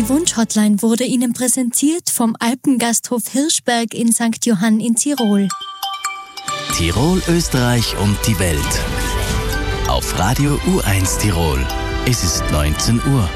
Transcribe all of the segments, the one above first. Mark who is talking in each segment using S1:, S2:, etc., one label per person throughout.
S1: Die Wunsch-Hotline wurde Ihnen präsentiert vom Alpengasthof Hirschberg in St. Johann in Tirol.
S2: Tirol, Österreich und die Welt. Auf Radio U1 Tirol. Es ist 19 Uhr.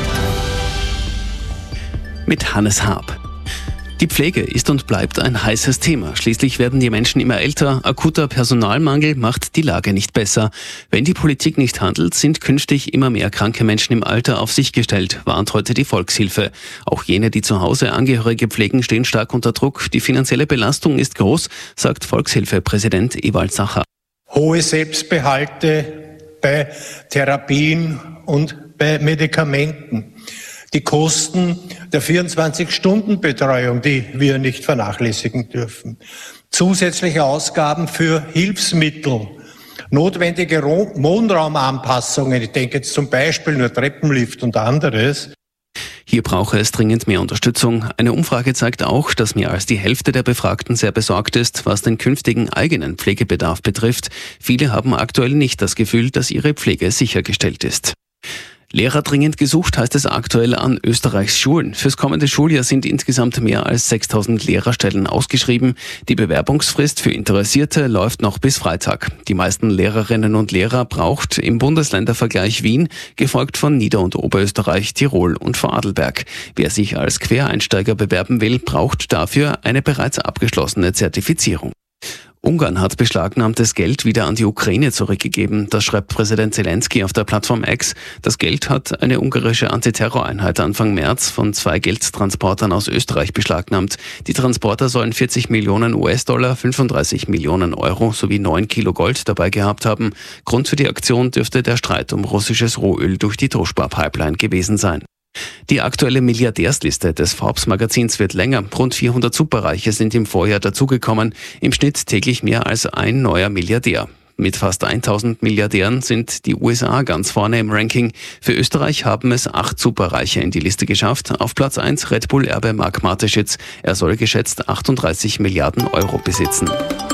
S3: Mit Hannes Haab. Die Pflege ist und bleibt ein heißes Thema. Schließlich werden die Menschen immer älter. Akuter Personalmangel macht die Lage nicht besser. Wenn die Politik nicht handelt, sind künftig immer mehr kranke Menschen im Alter auf sich gestellt, warnt heute die Volkshilfe. Auch jene, die zu Hause Angehörige pflegen, stehen stark unter Druck. Die finanzielle Belastung ist groß, sagt Volkshilfe-Präsident Ewald Sacher.
S4: Hohe Selbstbehalte bei Therapien und bei Medikamenten. Die Kosten der 24-Stunden-Betreuung, die wir nicht vernachlässigen dürfen. Zusätzliche Ausgaben für Hilfsmittel, notwendige Wohnraumanpassungen, ich denke jetzt zum Beispiel nur Treppenlift und anderes.
S3: Hier brauche es dringend mehr Unterstützung. Eine Umfrage zeigt auch, dass mehr als die Hälfte der Befragten sehr besorgt ist, was den künftigen eigenen Pflegebedarf betrifft. Viele haben aktuell nicht das Gefühl, dass ihre Pflege sichergestellt ist. Lehrer dringend gesucht heißt es aktuell an Österreichs Schulen. Fürs kommende Schuljahr sind insgesamt mehr als 6.000 Lehrerstellen ausgeschrieben. Die Bewerbungsfrist für Interessierte läuft noch bis Freitag. Die meisten Lehrerinnen und Lehrer braucht im Bundesländervergleich Wien, gefolgt von Nieder- und Oberösterreich, Tirol und Vorarlberg. Wer sich als Quereinsteiger bewerben will, braucht dafür eine bereits abgeschlossene Zertifizierung. Ungarn hat beschlagnahmtes Geld wieder an die Ukraine zurückgegeben. Das schreibt Präsident Zelensky auf der Plattform X. Das Geld hat eine ungarische Antiterroreinheit Anfang März von 2 Geldtransportern aus Österreich beschlagnahmt. Die Transporter sollen 40 Millionen US-Dollar, 35 Millionen Euro sowie 9 Kilo Gold dabei gehabt haben. Grund für die Aktion dürfte der Streit um russisches Rohöl durch die Toshpa-Pipeline gewesen sein. Die aktuelle Milliardärsliste des Forbes-Magazins wird länger. Rund 400 Superreiche sind im Vorjahr dazugekommen. Im Schnitt täglich mehr als ein neuer Milliardär. Mit fast 1000 Milliardären sind die USA ganz vorne im Ranking. Für Österreich haben es 8 Superreiche in die Liste geschafft. Auf Platz 1 Red Bull-Erbe Marc Mateschitz. Er soll geschätzt 38 Milliarden Euro besitzen.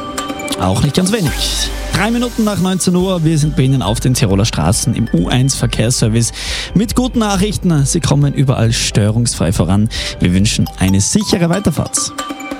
S5: Auch nicht ganz wenig. 3 Minuten nach 19 Uhr, wir sind bei Ihnen auf den Tiroler Straßen im U1 Verkehrsservice mit guten Nachrichten. Sie kommen überall störungsfrei voran. Wir wünschen eine sichere Weiterfahrt.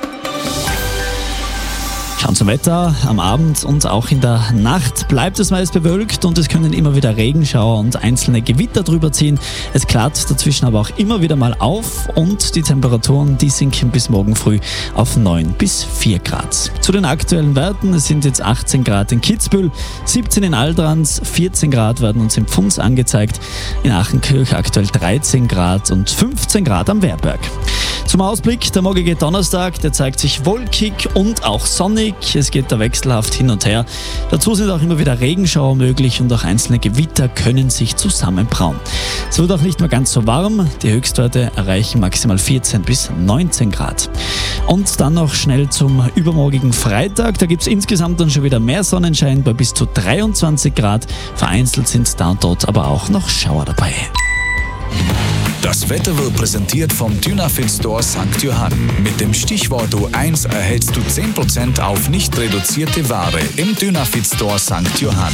S5: Schauen zum Wetter. Am Abend und auch in der Nacht bleibt es meist bewölkt und es können immer wieder Regenschauer und einzelne Gewitter drüber ziehen. Es klart dazwischen aber auch immer wieder mal auf und die Temperaturen, die sinken bis morgen früh auf 9 bis 4 Grad. Zu den aktuellen Werten, es sind jetzt 18 Grad in Kitzbühel, 17 in Aldrans, 14 Grad werden uns im Pfunds angezeigt, in Achenkirch aktuell 13 Grad und 15 Grad am Wehrberg. Zum Ausblick, der morgige Donnerstag, der zeigt sich wolkig und auch sonnig. Es geht da wechselhaft hin und her. Dazu sind auch immer wieder Regenschauer möglich und auch einzelne Gewitter können sich zusammenbrauen. Es wird auch nicht mehr ganz so warm. Die Höchstwerte erreichen maximal 14 bis 19 Grad. Und dann noch schnell zum übermorgigen Freitag. Da gibt es insgesamt dann schon wieder mehr Sonnenschein bei bis zu 23 Grad. Vereinzelt sind da und dort aber auch noch Schauer dabei.
S6: Das Wetter wird präsentiert vom Dynafit Store St. Johann. Mit dem Stichwort U1 erhältst du 10% auf nicht reduzierte Ware im Dynafit Store St. Johann.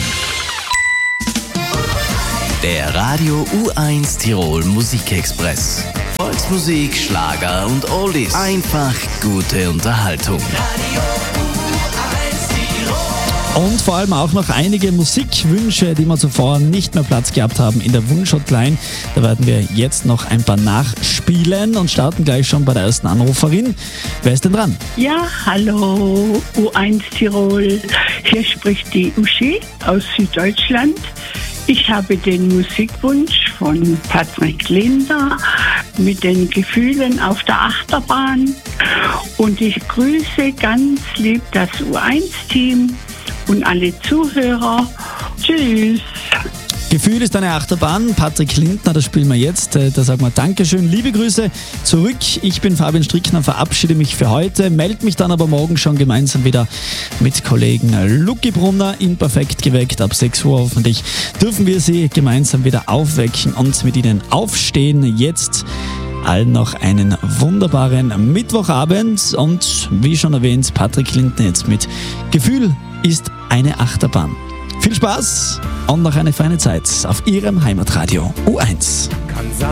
S2: Der Radio U1 Tirol Musikexpress. Volksmusik, Schlager und Oldies. Einfach gute Unterhaltung.
S5: Und vor allem auch noch einige Musikwünsche, die wir zuvor nicht mehr Platz gehabt haben in der Wunsch-Hotline. Da werden wir jetzt noch ein paar nachspielen und starten gleich schon bei der ersten Anruferin. Wer ist denn dran?
S7: Ja, hallo, U1 Tirol. Hier spricht die Uschi aus Süddeutschland. Ich habe den Musikwunsch von Patrick Linder mit den Gefühlen auf der Achterbahn. Und ich grüße ganz lieb das U1-Team und alle Zuhörer. Tschüss.
S5: Gefühl ist eine Achterbahn. Patrick Lindner, das spielen wir jetzt. Da sagen wir Dankeschön. Liebe Grüße zurück. Ich bin Fabian Strickner, verabschiede mich für heute. Melde mich dann aber morgen schon gemeinsam wieder mit Kollegen Lucky Brunner in Perfekt geweckt. Ab 6 Uhr hoffentlich dürfen wir Sie gemeinsam wieder aufwecken und mit Ihnen aufstehen. Jetzt allen noch einen wunderbaren Mittwochabend. Und wie schon erwähnt, Patrick Lindner jetzt mit Gefühl ist eine Achterbahn. Viel Spaß und noch eine feine Zeit auf Ihrem Heimatradio U1.